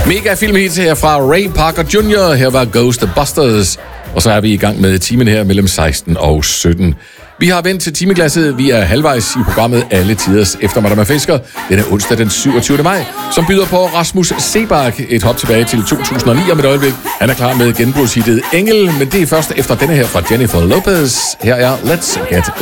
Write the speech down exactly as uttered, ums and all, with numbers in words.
Mega filmhit her fra Ray Parker junior Her var Ghostbusters. Og så er vi i gang med timen her mellem seksten og sytten. Vi har vendt til timeglasset. Vi er halvvejs i programmet Alle Tiders Eftermiddag med Fisker. Den er onsdag den syvogtyvende maj, som byder på Rasmus Seebach. Et hop tilbage til to tusind og ni om et øjeblik. Han er klar med genbrugshittet Engel, men det er først efter denne her fra Jennifer Lopez. Her er Let's Get